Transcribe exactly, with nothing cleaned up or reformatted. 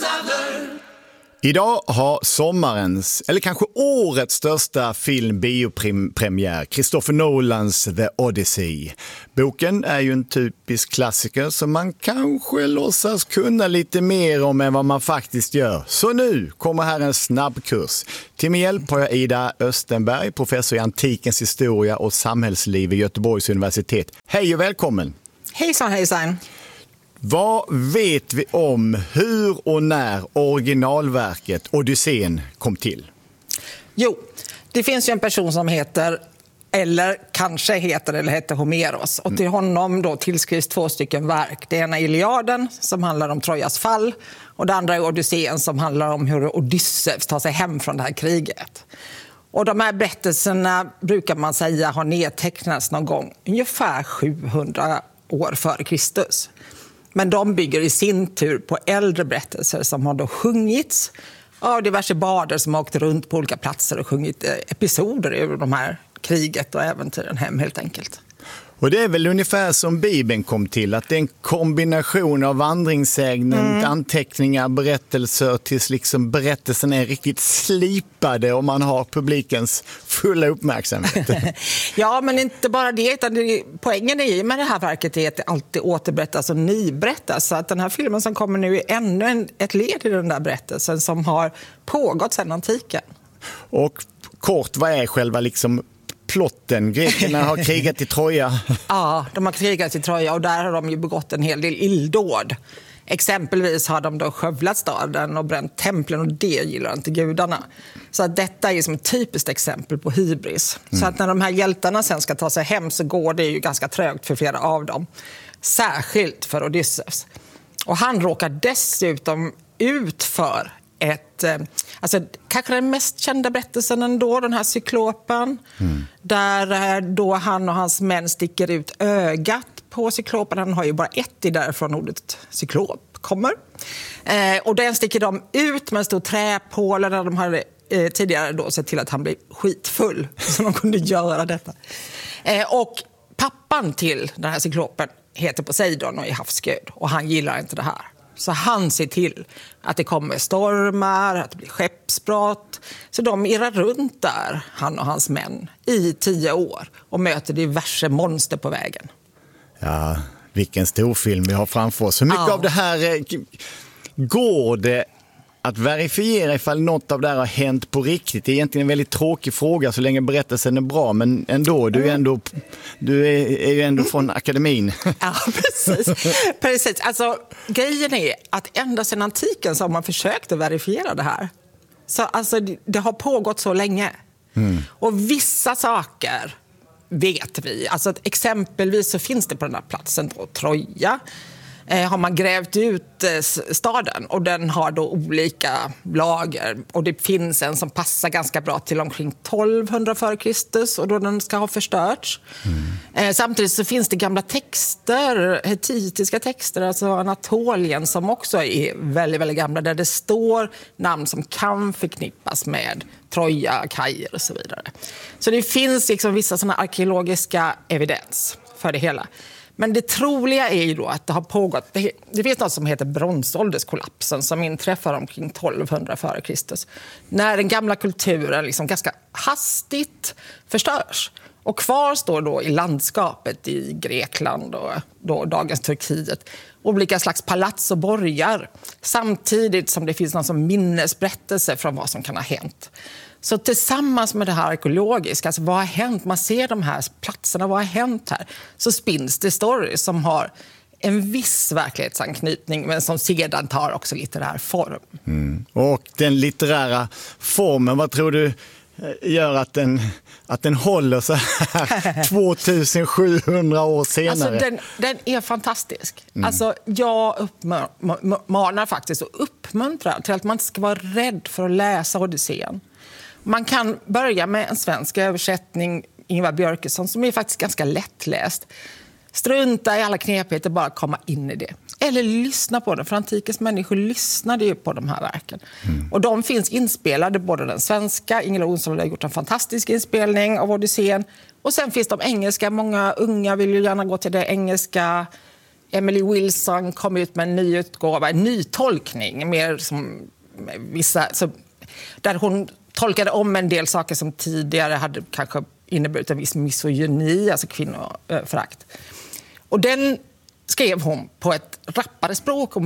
Idag har sommarens, eller kanske årets största film biopremiär, Christopher Nolans The Odyssey. Boken är ju en typisk klassiker som man kanske låtsas kunna lite mer om än vad man faktiskt gör. Så nu kommer här en snabbkurs. Till min hjälp har jag Ida Östenberg, professor i antikens historia och samhällsliv vid Göteborgs universitet. Hej och välkommen! Hejsan, hejsan! Vad vet vi om hur och när originalverket Odysseen kom till? Jo, det finns ju en person som heter, eller kanske heter eller heter Homeros. Och till honom då tillskrivs två stycken verk. Det ena är Iliaden som handlar om Trojas fall. Och det andra är Odysseen som handlar om hur Odysseus tar sig hem från det här kriget. Och de här berättelserna brukar man säga har nedtecknats någon gång ungefär sjuhundra år före Kristus. Men de bygger i sin tur på äldre berättelser som har då sjungits av diverse barder som har åkt runt på olika platser och sjungit episoder ur de här kriget och äventyren hem helt enkelt. Och det är väl ungefär som Bibeln kom till, att det är en kombination av vandringssägnen, mm. anteckningar, berättelser tills liksom berättelsen är riktigt slipade och man har publikens fulla uppmärksamhet. Ja, men inte bara det, utan det, poängen är ju med det här verket är att det alltid återberättas och nyberättas. Så att den här filmen som kommer nu är ännu en, ett led i den där berättelsen som har pågått sedan antiken. Och kort, vad är själva liksom plotten? Grekerna har krigat i Troja. Ja, de har krigat i Troja och där har de ju begått en hel del illdåd. Exempelvis har de då skövlat staden och bränt templen och det gillar inte gudarna. Så att detta är som ett typiskt exempel på hybris. Mm. Så att när de här hjältarna sen ska ta sig hem så går det ju ganska trögt för flera av dem. Särskilt för Odysseus. Och han råkar dessutom ut för ett, alltså kanske den mest kända berättelsen ändå, den här cyklopen. Mm. Där då han och hans män sticker ut ögat på cyklopen. Han har ju bara ett i därifrån ordet cyklop kommer. Eh, och den sticker de ut med en stor träpåle där de hade eh, tidigare då sett till att han blev skitfull. Så de kunde göra detta. Eh, och pappan till den här cyklopen heter Poseidon och är havsgud. Och han gillar inte det här. Så han ser till att det kommer stormar, att det blir skeppsbrott. Så de irrar runt där, han och hans män, i tio år och möter diverse monster på vägen. Ja, vilken stor film vi har framför oss. Hur mycket ja. av det här går det att verifiera ifall något av det här har hänt på riktigt? Det är egentligen en väldigt tråkig fråga så länge berättelsen är bra, men ändå, du är, ändå, du är, är ju ändå från akademin. Ja, precis. precis. Alltså, grejen är att ända sedan antiken så har man försökt att verifiera det här. Så alltså, det, det har pågått så länge. Mm. Och vissa saker vet vi. Alltså, exempelvis så finns det på den här platsen då, Troja. Eh, har man grävt ut eh, staden och den har då olika lager och det finns en som passar ganska bra till omkring tolvhundra före Kristus och då den ska ha förstörts. Mm. Eh, samtidigt så finns det gamla texter, hetitiska texter, alltså Anatolien som också är väldigt, väldigt gamla där det står namn som kan förknippas med Troja, Kajer och så vidare. Så det finns liksom vissa sådana arkeologiska evidens för det hela. Men det troliga är ju då att det har pågått, det finns något som heter bronsålderskollapsen som inträffar omkring tolvhundra före Kristus. När den gamla kulturen liksom ganska hastigt förstörs. Och kvar står då i landskapet i Grekland och då dagens Turkiet olika slags palats och borgar. Samtidigt som det finns någon som minnesberättelse från vad som kan ha hänt. Så tillsammans med det här arkeologiska, alltså vad har hänt? Man ser de här platserna, vad har hänt här? Så spinns det stories som har en viss verklighetsanknytning men som sedan tar också litterär form. Mm. Och den litterära formen, vad tror du gör att den, att den håller så här tvåtusensjuhundra år senare? Alltså den, den är fantastisk. Mm. Alltså jag uppmanar faktiskt och uppmuntrar till att man ska vara rädd för att läsa Odysseen. Man kan börja med en svensk översättning, Ingvar Björkesson, som är faktiskt ganska lättläst. Strunta i alla knepigheter, bara komma in i det. Eller lyssna på det, för antikens människor lyssnade ju på de här verken. Mm. Och de finns inspelade, både den svenska, Ingela Olsson har gjort en fantastisk inspelning av Odysseen. Och sen finns de engelska, många unga vill ju gärna gå till det engelska Emily Wilson kom ut med en ny utgåva, en ny tolkning, mer som vissa, så, där hon tolkade om en del saker som tidigare hade kanske inneburit en viss misogyni, alltså kvinnoförakt. Och den skrev hon på ett rappare språk och